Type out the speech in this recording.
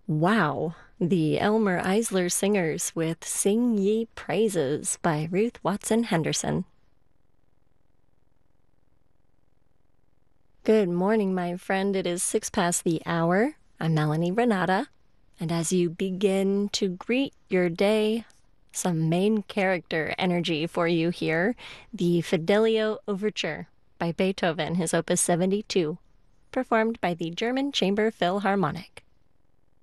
Wow, the Elmer Eisler Singers with Sing Ye Praises by Ruth Watson Henderson. Good morning, my friend. It is 6 past the hour. I'm Melanie Renata, and as you begin to greet your day, some main character energy for you here. The Fidelio Overture by Beethoven, his Opus 72, performed by the German Chamber Philharmonic.